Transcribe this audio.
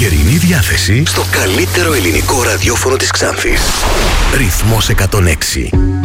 καλοκαιρινή διάθεση στο καλύτερο ελληνικό ραδιόφωνο της Ξάνθης. Ρυθμός 106.